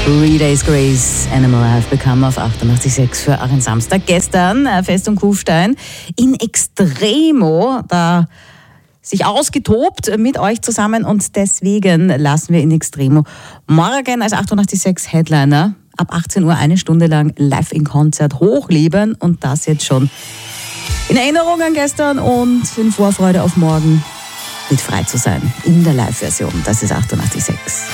3 Days Grace, Animal Have Become auf 88.6 für auch ein Samstag. Gestern Festung Kufstein in Extremo, da sich ausgetobt mit euch zusammen und deswegen lassen wir in Extremo morgen als 88.6 Headliner ab 18 Uhr eine Stunde lang live in Konzert hochleben und das jetzt schon in Erinnerung an gestern und in Vorfreude auf morgen mit frei zu sein in der Live-Version. Das ist 88.6.